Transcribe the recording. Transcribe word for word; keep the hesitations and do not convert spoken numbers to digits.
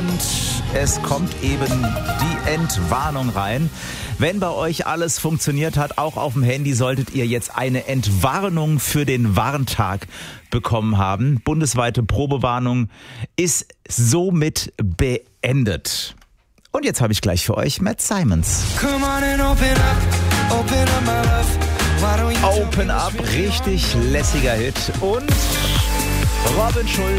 und es kommt eben die Entwarnung rein. Wenn bei euch alles funktioniert hat, auch auf dem Handy, solltet ihr jetzt eine Entwarnung für den Warntag bekommen haben. Bundesweite Probewarnung ist somit beendet. Und jetzt habe ich gleich für euch Matt Simons. Come on and open up, open up my love. Why don't you Open Up, richtig lässiger Hit. Und Robin Schulz.